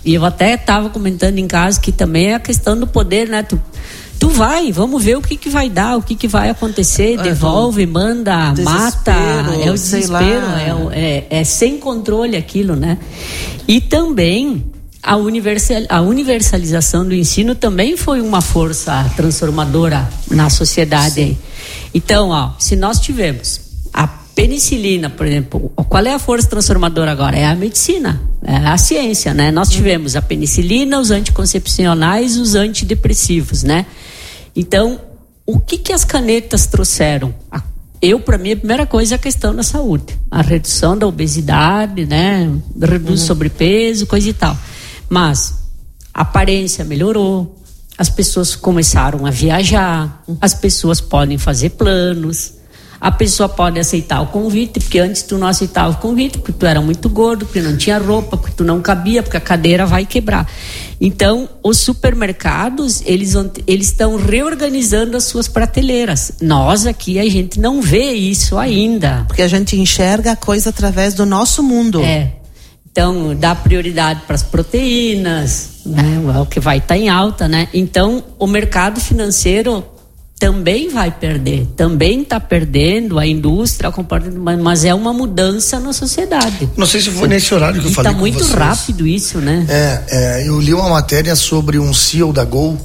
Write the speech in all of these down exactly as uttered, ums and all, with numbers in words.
E eu até estava comentando em casa que também é a questão do poder, né? Tu, tu vai, vamos ver o que que vai dar, o que que vai acontecer, é, devolve, manda, mata, é o desespero, é, é, é sem controle aquilo, né? E também a, universal, a universalização do ensino também foi uma força transformadora na sociedade aí. Então, ó, se nós tivemos a penicilina, por exemplo, qual é a força transformadora agora? É a medicina, é a ciência, né? Nós tivemos a penicilina, os anticoncepcionais, os antidepressivos, né? Então, o que que as canetas trouxeram? Eu, para mim, a primeira coisa é a questão da saúde, a redução da obesidade, né? Reduz uhum. sobrepeso, coisa e tal. Mas a aparência melhorou, as pessoas começaram a viajar, as pessoas podem fazer planos, a pessoa pode aceitar o convite, porque antes tu não aceitava o convite, porque tu era muito gordo, porque não tinha roupa, porque tu não cabia, porque a cadeira vai quebrar. Então, os supermercados, eles eles estão reorganizando as suas prateleiras. Nós aqui, a gente não vê isso ainda. Porque a gente enxerga a coisa através do nosso mundo. É. Então, dá prioridade para as proteínas, né? É o que vai estar em alta, né? Então, o mercado financeiro também vai perder, também está perdendo a indústria, mas é uma mudança na sociedade. Não sei se foi nesse horário que eu e falei tá com vocês. Está muito rápido isso, né? É, é, eu li uma matéria sobre um C E O da Gol,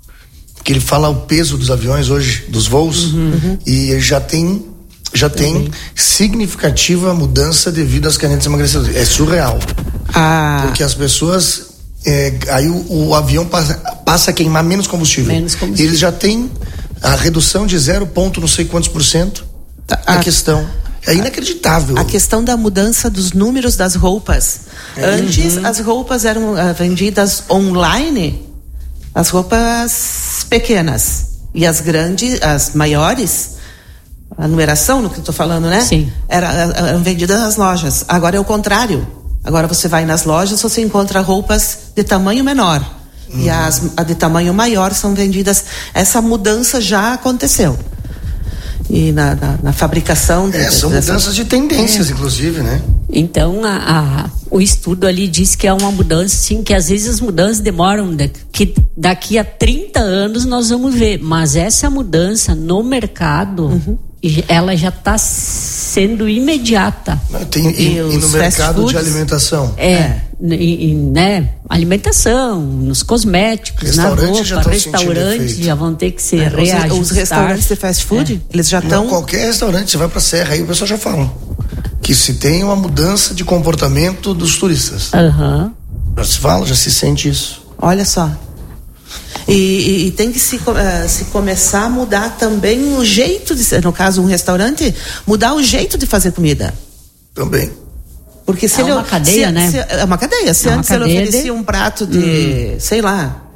que ele fala o peso dos aviões hoje, dos voos, uhum. e já tem, já tem significativa mudança devido às canetas emagrecedoras. É surreal. Ah. Porque as pessoas, é, aí o, o avião passa, passa a queimar menos combustível. Menos combustível. E eles já têm a redução de zero ponto não sei quantos por cento. A, a questão é inacreditável. A questão da mudança dos números das roupas. É. Antes uhum. as roupas eram uh, vendidas online, as roupas pequenas, e as grandes, as maiores, a numeração no que eu estou falando, né? Sim. Era, eram vendidas nas lojas. Agora é o contrário. Agora você vai nas lojas, você encontra roupas de tamanho menor. E as a de tamanho maior são vendidas. Essa mudança já aconteceu. E na, na, na fabricação de, é, são dessa... mudanças de tendências, é. inclusive, né? Então a, a, o estudo ali diz que é uma mudança, sim, que às vezes as mudanças demoram, que daqui a trinta anos nós vamos ver, mas essa mudança no mercado, uhum. ela já está sendo imediata. Tem, e, e no mercado foods, de alimentação. É, é. E, e, né, alimentação, nos cosméticos, na roupa, já restaurantes já vão ter que ser é, reajustados. Os restaurantes de fast food, é. eles já estão... Qualquer restaurante, você vai pra Serra, aí o pessoal já fala que se tem uma mudança de comportamento dos turistas. Uhum. Já se fala, já se sente isso. Olha só. E, e, e tem que se, uh, se começar a mudar também o jeito de, no caso um restaurante, mudar o jeito de fazer comida. Também. Porque se é ele, uma cadeia, se, né? Se, é uma cadeia. Se é antes ele oferecia de... um prato de, hum. sei lá,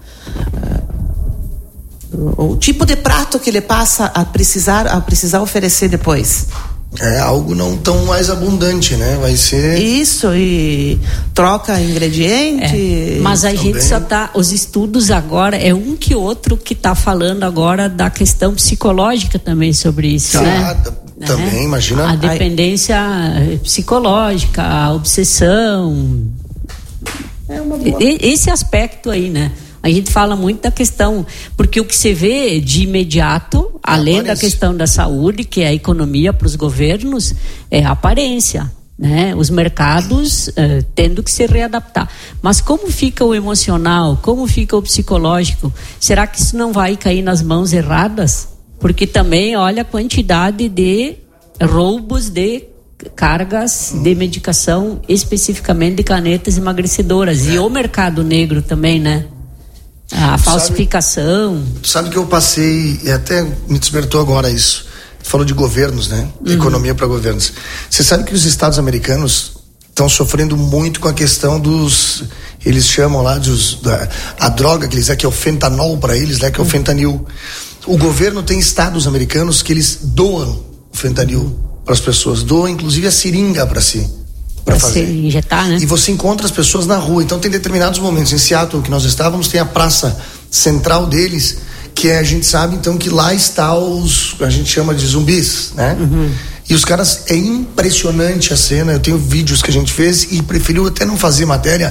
uh, o, o tipo de prato que ele passa a precisar, a precisar oferecer depois. É algo não tão mais abundante, né? Vai ser... Isso, e troca ingrediente. É, mas a também. gente só tá... Os estudos agora, é um que outro que tá falando agora da questão psicológica também sobre isso, tá, né? Também, né? Imagina. A dependência Ai. psicológica, a obsessão. É uma boa... Esse aspecto aí, né? A gente fala muito da questão, porque o que você vê de imediato, é além da questão da saúde, que é a economia para os governos, é a aparência, né? Os mercados eh, tendo que se readaptar. Mas como fica o emocional, como fica o psicológico? Será que isso não vai cair nas mãos erradas? Porque também, olha a quantidade de roubos de cargas de medicação, especificamente de canetas emagrecedoras. É. E o mercado negro também, né? A tu falsificação. Sabe, tu sabe que eu passei, e até me despertou agora isso. Tu falou de governos, né? Uhum. Economia para governos. Você sabe que os estados americanos estão sofrendo muito com a questão dos, eles chamam lá dos, da, a droga que eles é que é o fentanol para eles, né? Que é o uhum. fentanil. O governo tem estados americanos que eles doam o fentanil para as pessoas, doam inclusive a seringa para si. Para fazer. Injetar, né? E você encontra as pessoas na rua. Então tem determinados momentos. Em Seattle, que nós estávamos, tem a praça central deles, que é, a gente sabe então que lá está os, a gente chama de zumbis, né? Uhum. E os caras, é impressionante a cena. Eu tenho vídeos que a gente fez e preferiu até não fazer matéria,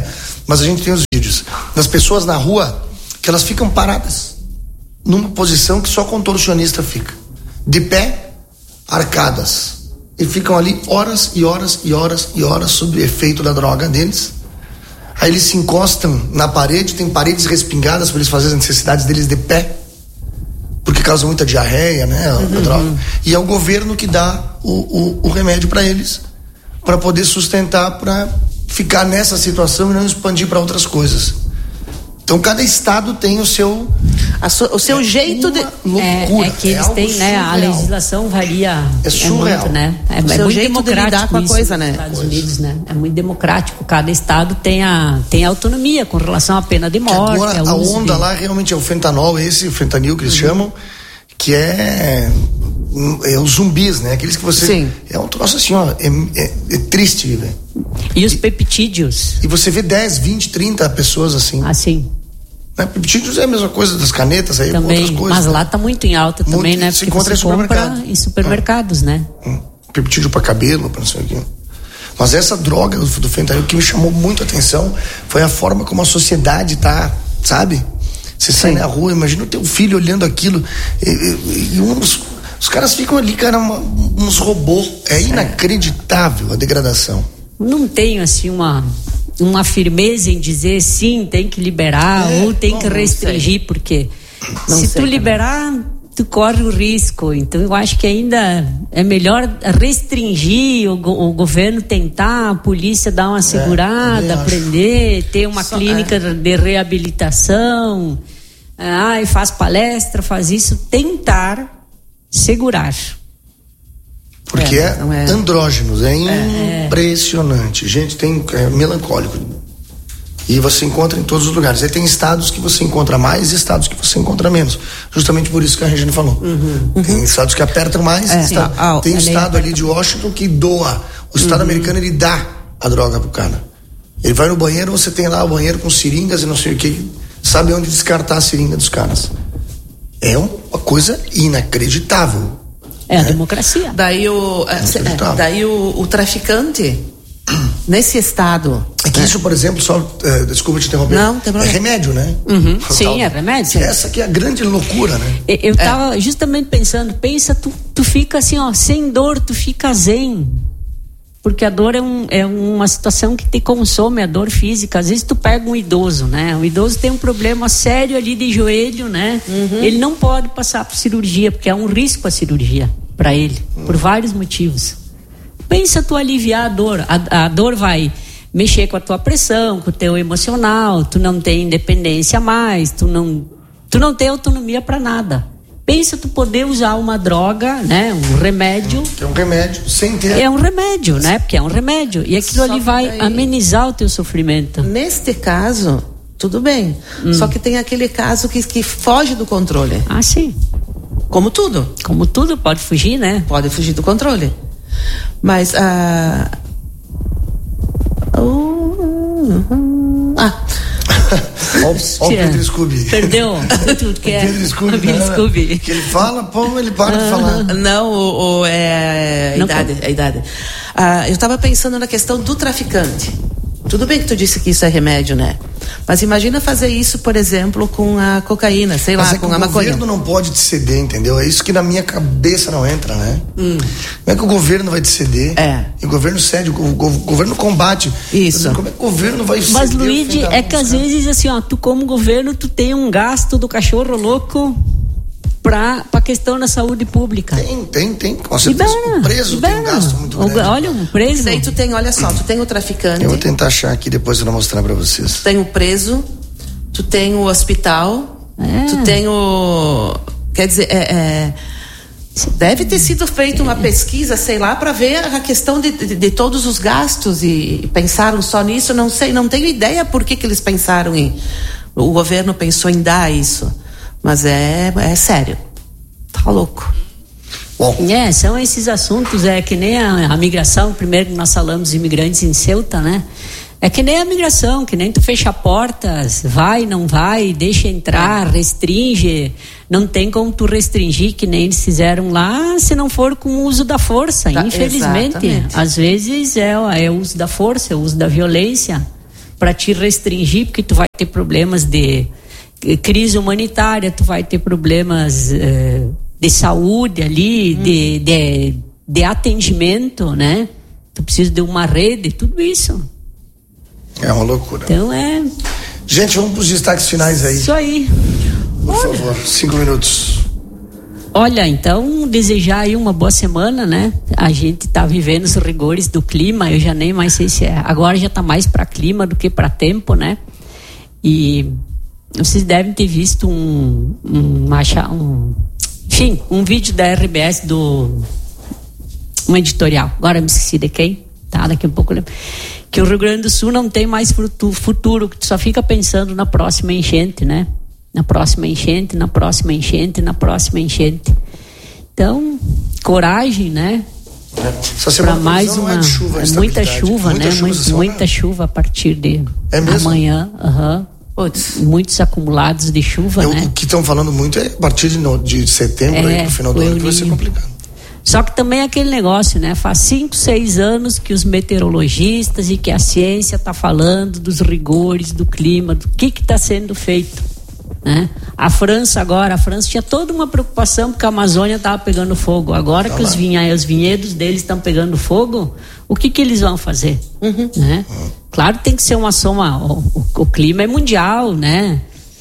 mas a gente tem os vídeos das pessoas na rua que elas ficam paradas numa posição que só contorcionista fica, de pé, arcadas, e ficam ali horas e horas e horas e horas sob o efeito da droga deles. Aí eles se encostam na parede, tem paredes respingadas para eles fazerem as necessidades deles de pé, porque causa muita diarreia, né, a, uhum. a droga. E é o governo que dá o, o, o remédio para eles, para poder sustentar, para ficar nessa situação e não expandir para outras coisas. Então cada estado tem o seu a so, o seu é jeito de loucura. É, é que eles é têm, né, surreal. A legislação varia, é surreal, é muito, né? É, o é seu muito jeito democrático de lidar com a isso coisa, né? Nos Estados Unidos, né? É muito democrático, cada estado tem a tem a autonomia com relação à pena de morte. Agora a onda de... lá realmente é o fentanol, esse o fentanil que eles uhum. chamam, que é é os zumbis, né? Aqueles que você Sim. é um troço assim, ó, é, é, é triste, velho. E os peptídeos? E você vê dez, vinte, trinta pessoas assim. Assim. Né? Peptídeos é a mesma coisa das canetas aí, também, outras coisas. Mas lá tá muito em alta muito, também, né? Se Porque encontra em supermercado. Em supermercados, é. né? Hum. Peptídeo para cabelo, para não sei o quê. Mas essa droga do, do fentanil que me chamou muito a atenção foi a forma como a sociedade tá, sabe? Você sai na rua, imagina o teu filho olhando aquilo e, e, e uns, os caras ficam ali, cara, uma, uns robôs. É inacreditável a degradação. Não tenho assim uma uma firmeza em dizer sim, tem que liberar é, ou tem bom, que restringir, porque não se tu liberar, tu corre o risco. Então eu acho que ainda é melhor restringir, o, o governo tentar, a polícia dar uma segurada, é, prender, ter uma Só, clínica é. de reabilitação, ah, e faz palestra, faz isso, tentar segurar. Porque é, é, é andrógenos, é, é impressionante. Gente, tem é melancólico. E você encontra em todos os lugares. Aí tem estados que você encontra mais e estados que você encontra menos. Justamente por isso que a Regina falou. Uhum, uhum. Tem estados que apertam mais. É, estado, ah, tem o estado ali de Washington que doa. O estado uhum. americano, ele dá a droga pro cara. Ele vai no banheiro, você tem lá o banheiro com seringas e não sei o que. Sabe onde descartar a seringa dos caras. É uma coisa inacreditável. É a né? democracia. Daí o, é, daí o, o traficante, nesse estado... É que isso, por exemplo, só... Uh, desculpa te interromper. Não, tem problema. É remédio, né? Uhum. Sim, é remédio. Essa que é a grande loucura, né? Eu, eu tava é. justamente pensando, pensa, tu, tu fica assim, ó, sem dor, tu fica zen. Porque a dor é, um, é uma situação que te consome, a dor física. Às vezes tu pega um idoso, né? O idoso tem um problema sério ali de joelho, né? Uhum. Ele não pode passar por cirurgia, porque é um risco a cirurgia para ele, uhum. por vários motivos. Pensa tu aliviar a dor. A, a dor vai mexer com a tua pressão, com o teu emocional, tu não tem independência mais, tu não, tu não tem autonomia para nada. Pensa tu poder usar uma droga, né? Um remédio. É um remédio, sem ter. É um remédio, né? Porque é um remédio. E aquilo Só ali vai daí, amenizar o teu sofrimento. Neste caso, tudo bem. Hum. Só que tem aquele caso que, que foge do controle. Ah, sim. Como tudo. Como tudo, pode fugir, né? Pode fugir do controle. Mas a. Ah... Uh... ah. Olha o Pedro Scooby. Perdeu tudo que é. Pedro Scooby, Pedro Scooby. Que ele fala, pô, ele para uh, de falar. Não, o, o, é a Não idade. Pode. A idade. Ah, eu estava pensando na questão do traficante. Tudo bem que tu disse que isso é remédio, né? Mas imagina fazer isso, por exemplo, com a cocaína, sei Mas lá, é com a maconha. O governo não pode te ceder, entendeu? É isso que na minha cabeça não entra, né? Hum. Como é que o governo vai te ceder? É. E o governo cede, o, o, o governo combate. Isso. Como é que o governo vai ceder? Mas, Luigi, é que às vezes, assim, ó, tu como governo, tu tem um gasto do cachorro louco para a questão da saúde pública. Tem, tem, tem. Com certeza. O preso libera. Tem um gasto muito grande. Olha, um preso. Aí tu tem, olha só, tu tem o traficante. Eu vou tentar achar aqui depois eu vou mostrar para vocês. Tu tem o preso, tu tem o hospital, é. tu tem o... Quer dizer, é, é, deve ter sido feita uma pesquisa, sei lá, para ver a questão de, de, de todos os gastos e pensaram só nisso, não sei, não tenho ideia por que, que eles pensaram em... O governo pensou em dar isso. Mas é, é sério. Tá louco. Bom. É, são esses assuntos, é que nem a, a migração, primeiro que nós falamos imigrantes em Ceuta, né? É que nem a migração, que nem tu fecha portas, vai, não vai, deixa entrar, restringe. Não tem como tu restringir, que nem eles fizeram lá, se não for com o uso da força. Tá, infelizmente, exatamente. Às vezes é, é o uso da força, é o uso da violência. para te restringir, porque tu vai ter problemas de crise humanitária, tu vai ter problemas uh, de saúde ali, hum. de, de, de atendimento, né? Tu precisa de uma rede, tudo isso. É uma loucura. Então é... Gente, vamos para os destaques finais aí. Isso aí. Por Olha. favor, cinco minutos. Olha, então, desejar aí uma boa semana, né? A gente tá vivendo os rigores do clima, eu já nem mais sei se é. Agora já tá mais para clima do que para tempo, né? E vocês devem ter visto um, um, um, enfim, um vídeo da R B S do... um editorial, agora me esqueci de quem, tá? Daqui a pouco lembro. Que o Rio Grande do Sul não tem mais futuro, que tu só fica pensando na próxima enchente, né? Na próxima enchente, na próxima enchente, na próxima enchente. Então, coragem, né? É. Para mais uma, é chuva, é muita chuva, muita né? Chuva, muita, muita chuva a partir de é amanhã. Uhum. Muitos acumulados de chuva, é, né? O que estão falando muito é a partir de, no, de setembro, é, aí, no final do ano, que vai ser complicado. Só que também é aquele negócio, né? Faz cinco, seis anos que os meteorologistas e que a ciência está falando dos rigores do clima, do que que está sendo feito, né? A França agora, a França tinha toda uma preocupação porque a Amazônia estava pegando fogo. Agora tá que os, vinha, os vinhedos deles estão pegando fogo, o que que eles vão fazer? Uhum. Né? Uhum. Claro que tem que ser uma soma, o, o, o clima é mundial, né?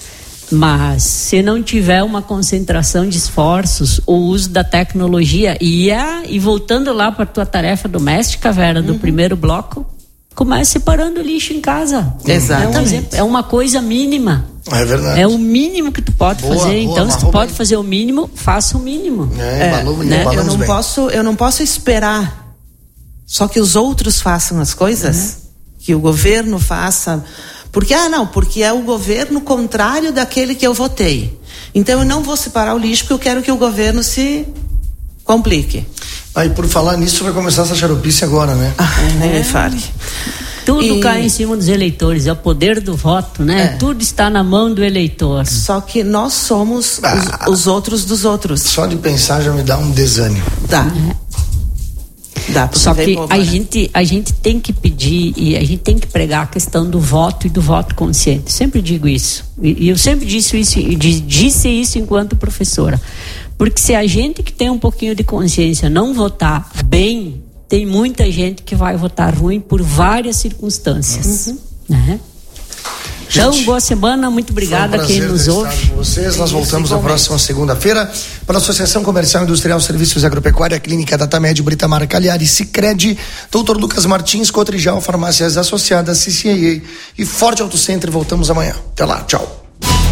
Mas se não tiver uma concentração de esforços, o uso da tecnologia e, a, e voltando lá para a tua tarefa doméstica, Vera, do uhum. primeiro bloco, comece separando o lixo em casa. Exatamente. É, um, é uma coisa mínima. É verdade. É o mínimo que tu pode boa, fazer. Boa, então, se tu pode bem. fazer o mínimo, faça o mínimo. É, é, balou, né? Eu não bem. posso, eu não posso esperar só que os outros façam as coisas, uhum. que o governo faça. Porque, ah, não, porque é o governo contrário daquele que eu votei. Então eu não vou separar o lixo porque eu quero que o governo se complique. Aí, ah, por falar nisso, vai começar essa xaropice agora, né? Ah, nem me fale. Tudo e... cai em cima dos eleitores, é o poder do voto, né? É. Tudo está na mão do eleitor. Só que nós somos ah, os, os outros dos outros. Só de pensar já me dá um desânimo. Dá. É. Dá, Só que a gente, a gente tem que pedir e a gente tem que pregar a questão do voto e do voto consciente. Sempre digo isso. E, e eu sempre disse isso, disse isso enquanto professora. Porque se a gente que tem um pouquinho de consciência não votar bem, tem muita gente que vai votar ruim por várias circunstâncias. Uhum. Né? Então, gente, boa semana, muito obrigada a quem nos ouve. Com vocês, nós voltamos na próxima segunda-feira para a Associação Comercial Industrial Serviços Agropecuária, Clínica Datamed, Britamar Cagliari, Sicredi, doutor Lucas Martins, Cotrijal, Farmácias Associadas, C C A A e Forte Auto Center. Voltamos amanhã. Até lá, tchau.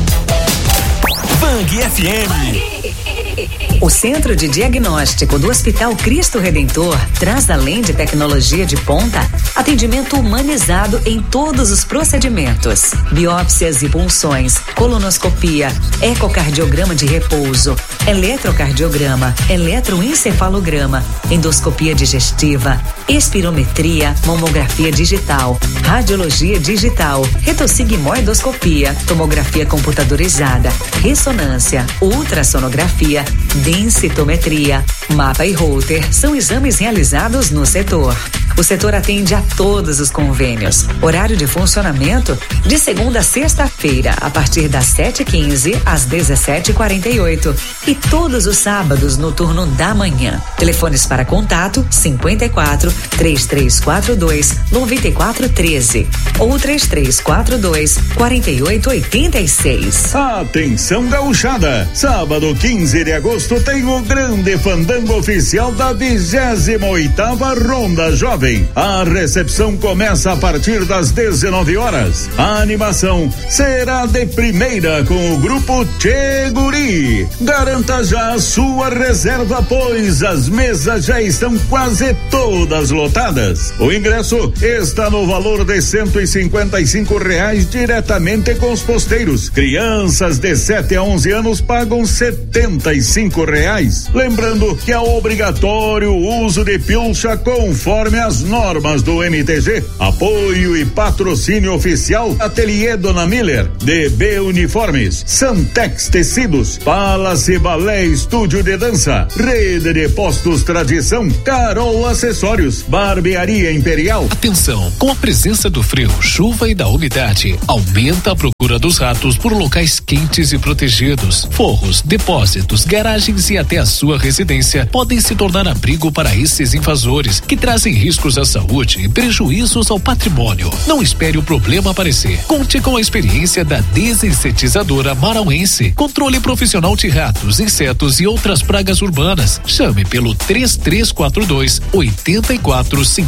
Bang F M. O Centro de Diagnóstico do Hospital Cristo Redentor traz, além de tecnologia de ponta, atendimento humanizado em todos os procedimentos: biópsias e punções, colonoscopia, ecocardiograma de repouso, eletrocardiograma, eletroencefalograma, endoscopia digestiva, espirometria, mamografia digital, radiologia digital, retossigmoidoscopia, tomografia computadorizada, ressonância, ultrassonografia, densitometria, mapa e Holter são exames realizados no setor. O setor atende a todos os convênios. Horário de funcionamento de segunda a sexta-feira, a partir das sete e quinze às dezessete e quarenta e oito. E todos os sábados no turno da manhã. Telefones para contato: cinquenta e quatro, três três quatro dois, nove quatro um três ou três três quatro dois, quatro oito oito seis. Atenção, gauchada! Sábado, quinze de agosto, tem o grande fandango oficial da vigésima oitava Ronda Jovem. A recepção começa a partir das dezenove horas. A animação será de primeira com o grupo Tchê Guri. Garanta já a sua reserva, pois as mesas já estão quase todas lotadas. O ingresso está no valor de cento e cinquenta e cinco reais diretamente com os posteiros. Crianças de sete a onze anos pagam setenta e cinco reais. Lembrando que é obrigatório o uso de pilcha conforme as nas normas do M T G. Apoio e patrocínio oficial Ateliê Dona Miller, D B Uniformes, Santex Tecidos, Palace Balé Estúdio de Dança, Rede de Postos Tradição, Carol Acessórios, Barbearia Imperial. Atenção, com a presença do frio, chuva e da umidade, aumenta a procura dos ratos por locais quentes e protegidos. Forros, depósitos, garagens e até a sua residência podem se tornar abrigo para esses invasores, que trazem riscos à saúde e prejuízos ao patrimônio. Não espere o problema aparecer. Conte com a experiência da desinsetizadora marauense. Controle profissional de ratos, insetos e outras pragas urbanas. Chame pelo três três quatro dois, oito quatro cinco